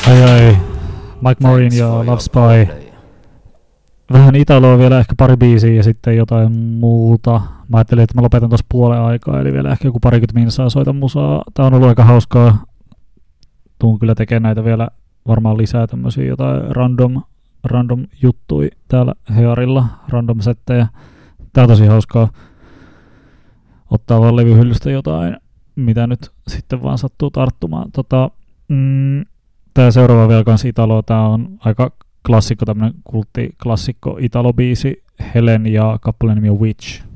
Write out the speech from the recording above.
Ai. Mike Morin ja Love Spy. Vähän Italoa vielä, ehkä pari biisiä ja sitten jotain muuta. Mä ajattelin, että mä lopetan tuossa puolen aikaa, eli vielä ehkä joku 20 minsaa soitan musaa. Tää on ollut aika hauskaa. Tuun kyllä tekemään näitä vielä varmaan lisää tämmösiä jotain random juttui täällä Hearilla, random settejä. Tää on tosi hauskaa ottaa vaan levyhyllystä jotain, mitä nyt sitten vaan sattuu tarttumaan. Tää seuraava vielä kans Italo, tää on aika klassikko, tämmönen kulttiklassikko Italo-biisi, Helen ja kappaleen nimi on Witch.